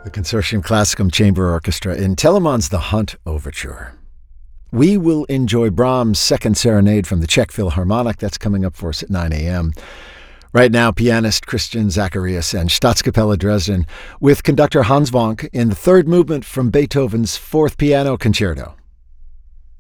The Consortium Classicum Chamber Orchestra in Telemann's The Hunt Overture. We will enjoy Brahms' Second Serenade from the Czech Philharmonic. That's coming up for us at 9 a.m. Right now, pianist Christian Zacharias and Staatskapelle Dresden with conductor Hans Wank in the third movement from Beethoven's Fourth Piano Concerto.